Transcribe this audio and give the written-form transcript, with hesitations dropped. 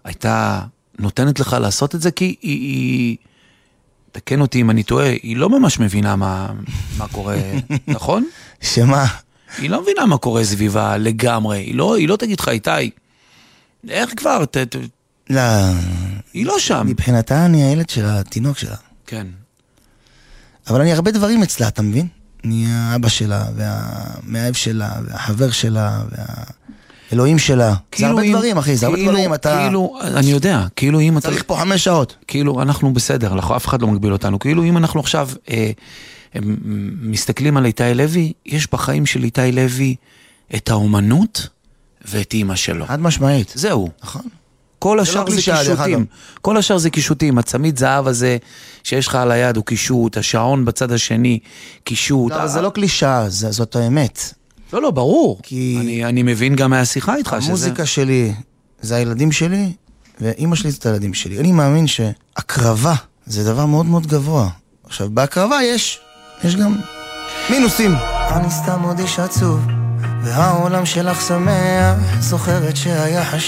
הייתה נותנת לך לעשות את זה, כי היא תקן אותי אם אני טועה, היא לא ממש מבינה מה קורה, נכון? שמה? היא לא מבינה מה קורה סביבה לגמרי, היא לא תגיד לך, איתי, איך כבר? לא. היא לא שם. מבחינתה אני הילד שלה, התינוק שלה. כן. אבל אני הרבה דברים אצלה, אתה מבין? אני האבא שלה, והמאהב שלה, והחבר שלה, והאלוהים שלה. זה הרבה דברים, אחי, זה הרבה דברים, אתה... כאילו, אני יודע, כאילו אם אתה... צריך פה 5 שעות. כאילו, אנחנו בסדר, אף אחד לא מגביל אותנו. כאילו, אם אנחנו עכשיו מסתכלים על איתי לוי, יש בחיים של איתי לוי את האומנות ואת אמא שלו. עד משמעית. זהו. נכון. כל השאר זה קישוטים. כל השאר זה קישוטים. הצמיד זהב הזה שיש לך על היד הוא קישוט, השעון בצד השני קישוט. לא, זה לא קלישה, זאת האמת. לא, ברור. כי... אני מבין גם מהשיחה איתך שזה... המוזיקה שלי זה הילדים שלי, ואמא שלי זה הילדים שלי. אני מאמין שהקרבה זה דבר מאוד מאוד גבוה. עכשיו, בהקרבה יש גם מינוסים. אני סתם עוד איש עצוב, והעולם שלך שמח, זוכרת שהיה חשוב.